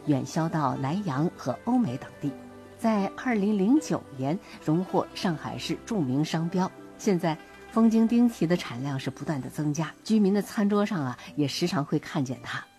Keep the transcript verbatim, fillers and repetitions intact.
远销到南洋和欧美等地。在二零零九年荣获上海市著名商标。现在风晶钉蹄的产量是不断的增加，居民的餐桌上啊也时常会看见它。